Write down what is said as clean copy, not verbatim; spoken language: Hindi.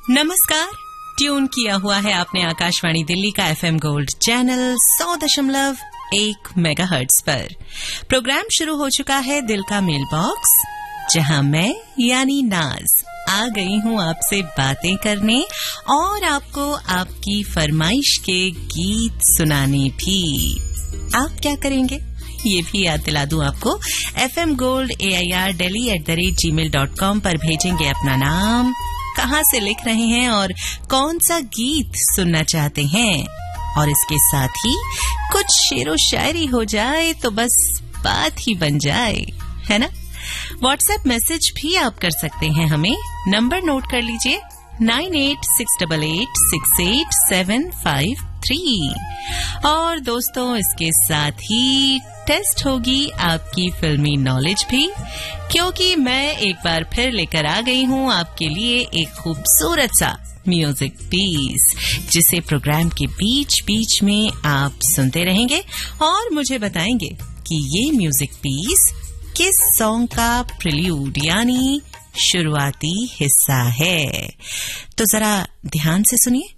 नमस्कार, ट्यून किया हुआ है आपने आकाशवाणी दिल्ली का एफएम गोल्ड चैनल 100.1 मेगाहर्ट्ज पर। प्रोग्राम शुरू हो चुका है दिल का मेल बॉक्स, जहां मैं यानी नाज आ गई हूं आपसे बातें करने और आपको आपकी फरमाइश के गीत सुनाने भी। आप क्या करेंगे ये भी याद दिला दूं आपको। fmgold@delhi@gmail.com पर भेजेंगे अपना नाम, कहां से लिख रहे हैं और कौन सा गीत सुनना चाहते हैं, और इसके साथ ही कुछ शेरो शायरी हो जाए तो बस बात ही बन जाए, है ना। व्हाट्सएप मैसेज भी आप कर सकते हैं हमें। नंबर नोट कर लीजिए 9868868753। और दोस्तों, इसके साथ ही टेस्ट होगी आपकी फिल्मी नॉलेज भी, क्योंकि मैं एक बार फिर लेकर आ गई हूं आपके लिए एक खूबसूरत सा म्यूजिक पीस, जिसे प्रोग्राम के बीच बीच में आप सुनते रहेंगे और मुझे बताएंगे कि ये म्यूजिक पीस किस सॉन्ग का प्रिल्यूड यानी शुरुआती हिस्सा है। तो जरा ध्यान से सुनिए।